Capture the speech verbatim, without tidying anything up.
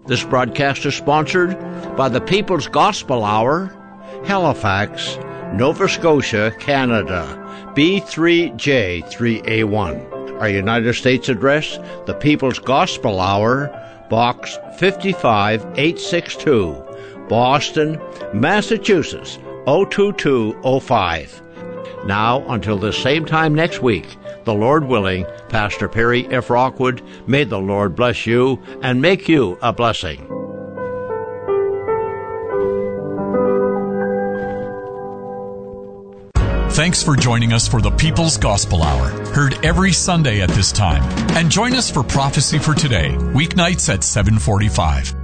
This broadcast is sponsored by the People's Gospel Hour, Halifax, Nova Scotia, Canada, B three J three A one. Our United States address, the People's Gospel Hour, Box five eight six two, Boston, Massachusetts, oh two two oh five. Now, until the same time next week, the Lord willing, Pastor Perry F. Rockwood, may the Lord bless you and make you a blessing. Thanks for joining us for the People's Gospel Hour, heard every Sunday at this time. And join us for Prophecy for Today, weeknights at seven forty-five.